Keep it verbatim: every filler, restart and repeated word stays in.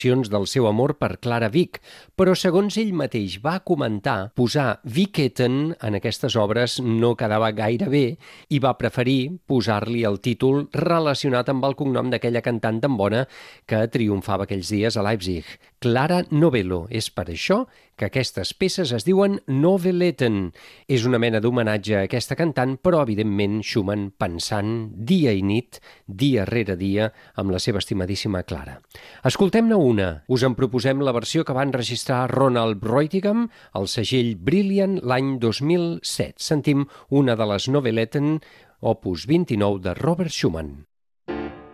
del seu amor per Clara Wieck, però segons ell mateix va comentar, posar Wiecketen en aquestes obres no quedava gaire bé i va preferir posar-li el títol relacionat amb el cognom d'aquella cantant tan bona que triomfava aquells dies a Leipzig, Clara Novello. És per això que aquestes peces es diuen Noveletten. És una mena d'homenatge a aquesta cantant, però evidentment Schumann pensant dia i nit, dia rere dia, amb la seva estimadíssima Clara. Escoltem-ne una. Us en proposem la versió que va enregistrar Ronald Breutigam al segell Brilliant l'any dos mil set. Sentim una de les Noveletten, opus vint-i-nou de Robert Schumann.